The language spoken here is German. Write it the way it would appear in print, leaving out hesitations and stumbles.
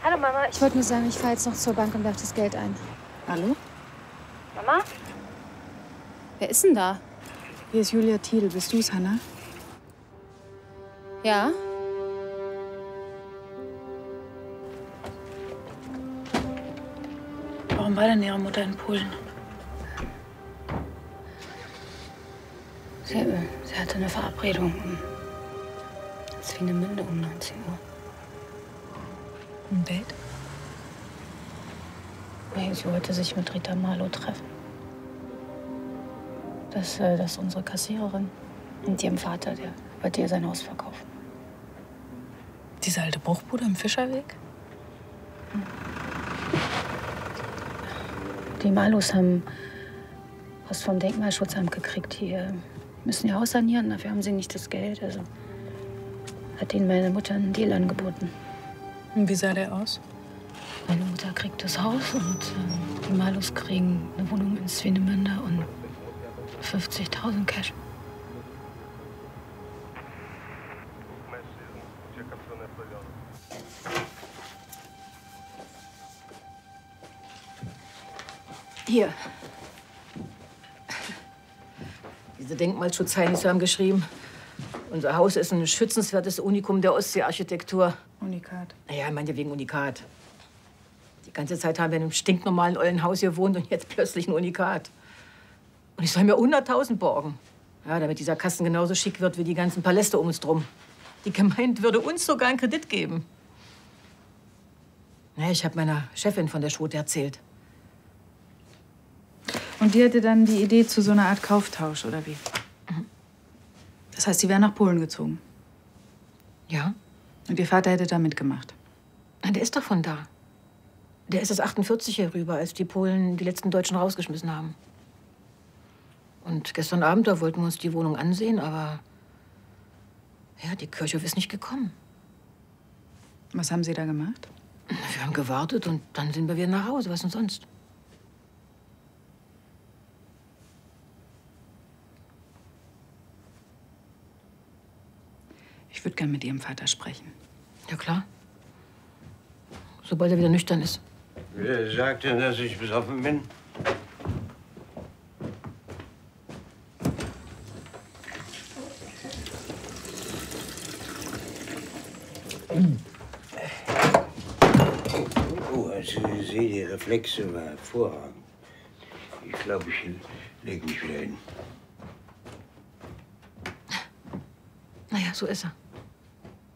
Hallo Mama, ich wollte nur sagen, ich fahre jetzt noch zur Bank und werfe das Geld ein. Hallo? Mama? Wer ist denn da? Hier ist Julia Thiel. Bist du's, Hannah? Ja? Warum war denn Ihre Mutter in Polen? Sie hatte eine Verabredung in Swinemünde um 19 Uhr. Ein Date? Nee, sie wollte sich mit Rita Marlow treffen. Das ist unsere Kassiererin. Und ihrem Vater, der wollte ihr sein Haus verkaufen. Diese alte Bruchbude im Fischerweg? Die Marlows haben was vom Denkmalschutzamt gekriegt. Die müssen ihr Haus sanieren, dafür haben sie nicht das Geld. Also hat ihnen meine Mutter einen Deal angeboten. Und wie sah der aus? Meine Mutter kriegt das Haus und die Marlows kriegen eine Wohnung in Swinemünde und 50.000 Cash. Hier. Diese Denkmalschutzheinis haben geschrieben, unser Haus ist ein schützenswertes Unikum der Ostseearchitektur. Unikat. Naja, ich meine wegen Unikat. Die ganze Zeit haben wir in einem stinknormalen ollen Haus gewohnt und jetzt plötzlich ein Unikat. Und ich soll mir 100.000 borgen. Ja, damit dieser Kasten genauso schick wird wie die ganzen Paläste um uns drum. Die Gemeinde würde uns sogar einen Kredit geben. Ja, ich habe meiner Chefin von der Schrote erzählt. Und die hatte dann die Idee zu so einer Art Kauftausch, oder wie? Das heißt, sie wäre nach Polen gezogen. Ja? Und ihr Vater hätte da mitgemacht. Na, der ist doch von da. Der ist das 48 hier rüber, als die Polen die letzten Deutschen rausgeschmissen haben. Und gestern Abend, da wollten wir uns die Wohnung ansehen, aber ja, die Kirchhoff ist nicht gekommen. Was haben Sie da gemacht? Wir haben gewartet und dann sind wir wieder nach Hause. Was denn sonst? Ich würde gern mit Ihrem Vater sprechen. Ja, klar. Sobald er wieder nüchtern ist. Wer sagt denn, dass ich besoffen bin? Oh, also ich sehe, die Reflexe war hervorragend. Ich glaube, ich lege mich wieder hin. Naja, so ist er.